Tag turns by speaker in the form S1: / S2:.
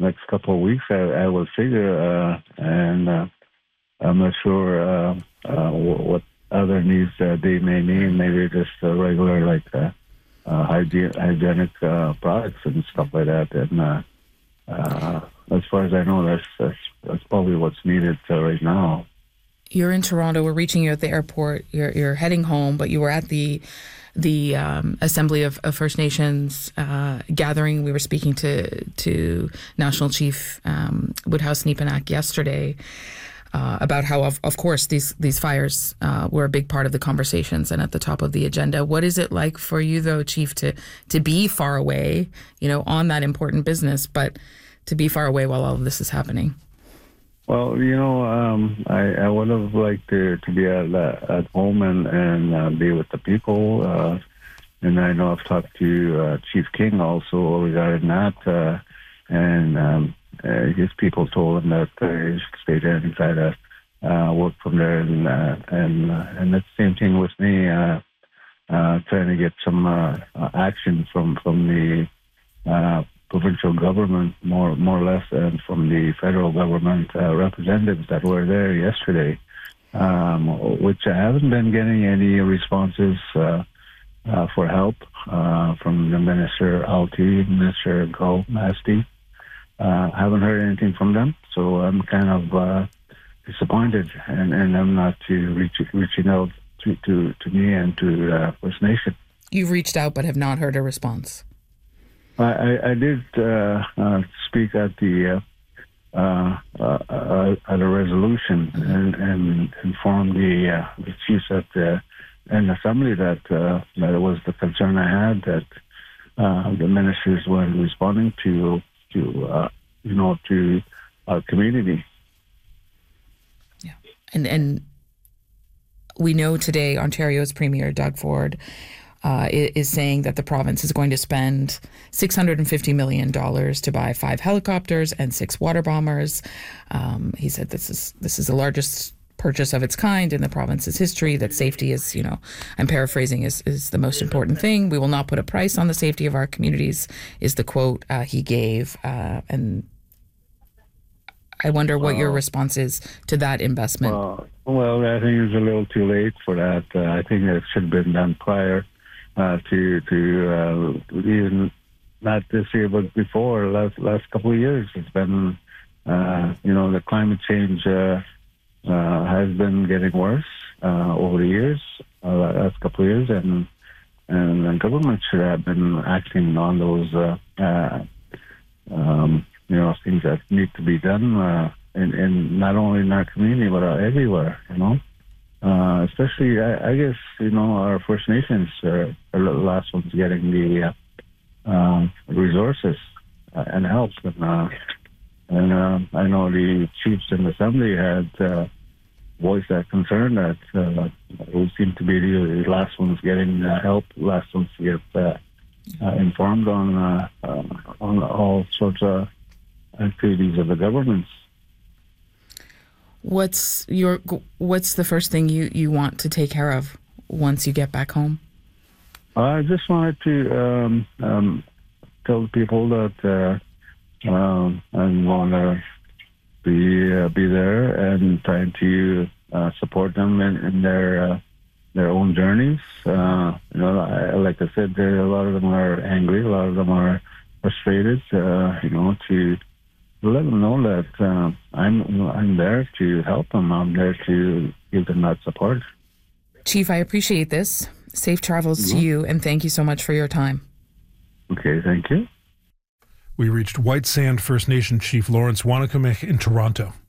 S1: next couple of weeks, I will figure, and I'm not sure what other needs they may need. Maybe just regular hygienic products and stuff like that. And as far as I know, that's probably what's needed right now.
S2: You're in Toronto. We're reaching you at the airport. You're heading home, but you were at the Assembly of First Nations gathering. We were speaking to National Chief Woodhouse Neepanak yesterday about how, of course, these fires were a big part of the conversations and at the top of the agenda. What is it like for you, though, Chief, to be far away, on that important business, but to be far away while all of this is happening?
S1: Well, I would have liked to be at home and be with the people. And I know I've talked to Chief King also regarding that. And his people told him that he should stay there and try to work from there. And that's the same thing with me, trying to get some action from the provincial government, more or less, and from the federal government representatives that were there yesterday, which I haven't been getting any responses for help from the Minister Alti, Minister Gul-Masti. Haven't heard anything from them, so I'm kind of disappointed, and I'm not reaching out to me and to First Nation.
S2: You've reached out but have not heard a response.
S1: I did speak at at a resolution and inform the chiefs at the assembly that that was the concern I had, that the ministers weren't responding to our community.
S2: Yeah, and we know today Ontario's Premier Doug Ford is saying that the province is going to spend $650 million to buy 5 helicopters and 6 water bombers. He said this is the largest purchase of its kind in the province's history, that safety is, I'm paraphrasing, is the most important thing. We will not put a price on the safety of our communities, is the quote he gave. And I wonder what your response is to that investment.
S1: Well, I think it's a little too late for that. I think it should have been done prior to even not this year, but before, last couple of years. It's been, the climate change has been getting worse over the years, last couple of years, and the government should have been acting on those, things that need to be done, in not only in our community but everywhere, Especially, I guess, our First Nations are the last ones getting the resources and help. And I know the chiefs in the assembly had voiced that concern that we seem to be the last ones getting help, last ones to get informed on all sorts of activities of the governments.
S2: What's the first thing you want to take care of once you get back home?
S1: I just wanted to tell the people that I want to be there and trying to support them in their own journeys. Like I said, a lot of them are angry, a lot of them are frustrated. To let them know that I'm there to help them. I'm there to give them that support.
S2: Chief, I appreciate this. Safe travels to you, and thank you so much for your time.
S1: Okay, thank you.
S3: We reached White Sand First Nation Chief Lawrence Wanakamik in Toronto.